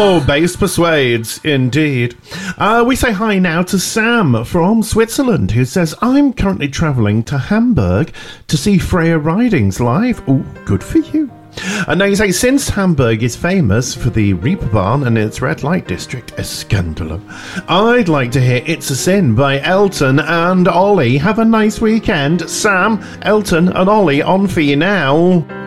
Oh, bass persuades, indeed. We say hi now to Sam from Switzerland, who says, I'm currently travelling to Hamburg to see Freya Ridings live. Oh, good for you. And now you say, since Hamburg is famous for the Reeperbahn and its red light district, Escandalo, I'd like to hear It's a Sin by Elton and Ollie. Have a nice weekend. Sam, Elton and Ollie on for you now.